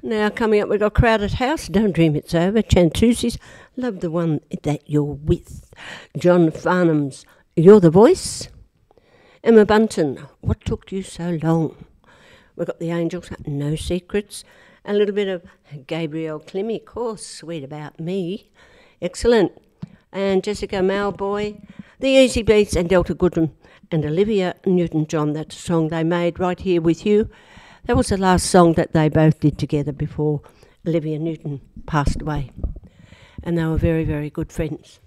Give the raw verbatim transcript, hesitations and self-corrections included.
Now coming up, we've got Crowded House, Don't Dream It's Over, Chantusis, Love the One That You're With, John Farnham's You're the Voice, Emma Bunton, What Took You So Long? We've got the Angels, No Secrets, a little bit of Gabrielle Climmy, of course, Sweet About Me, excellent, and Jessica Malboy, the Easy Beats, and Delta Goodrem, and Olivia Newton-John. That's a song they made, Right Here With You. That was the last song that they both did together before Olivia Newton passed away. And they were very, very good friends.